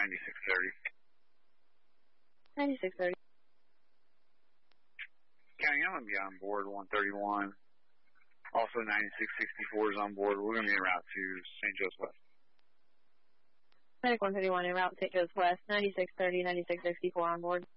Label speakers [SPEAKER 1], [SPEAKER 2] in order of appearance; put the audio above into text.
[SPEAKER 1] 9630.
[SPEAKER 2] 9630.
[SPEAKER 1] County, I'm going to be on board 131. Also 9664 is on board. We're going to be en route to St. Joe's West.
[SPEAKER 2] Medic 131 en route to St. Joe's West. 9630, 9664 on board.